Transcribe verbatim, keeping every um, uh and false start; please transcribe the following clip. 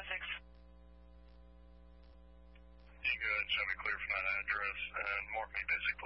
five six. You go ahead and show me clear from that address and mark me busy,